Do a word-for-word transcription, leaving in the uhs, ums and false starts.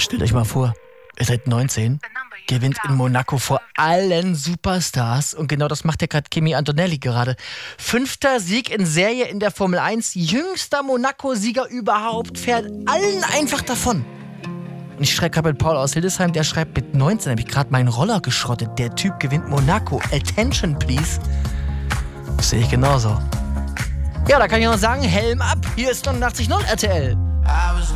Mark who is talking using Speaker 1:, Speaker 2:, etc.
Speaker 1: Stellt euch mal vor, ihr seid neunzehn, gewinnt in Monaco vor allen Superstars und genau das macht ja gerade Kimi Antonelli gerade. Fünfter Sieg in Serie in der Formel eins, jüngster Monaco-Sieger überhaupt, fährt allen einfach davon. Und ich schreibe gerade mit Paul aus Hildesheim, der schreibt, mit neunzehn habe ich gerade meinen Roller geschrottet. Der Typ gewinnt Monaco. Attention, please. Das sehe ich genauso. Ja, da kann ich noch sagen, Helm ab. Hier ist neunundachtzig Komma null R T L.